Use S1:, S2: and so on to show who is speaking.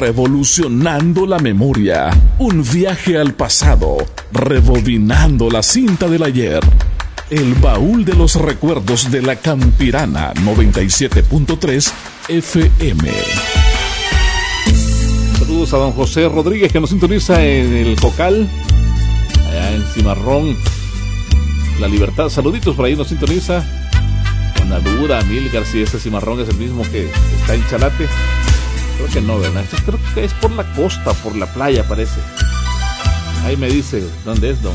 S1: revolucionando la memoria. Un viaje al pasado, rebobinando la cinta del ayer. El baúl de los recuerdos de la Campirana 97.3 FM.
S2: Saludos a don José Rodríguez, que nos sintoniza en el Cocal, allá en Cimarrón, La Libertad. Saluditos, por ahí nos sintoniza Bonadura, Milgar, si ese Cimarrón es el mismo que está en Chalate. Creo que no, ¿verdad? Creo que es por la costa, por la playa, parece. Ahí me dice dónde es, don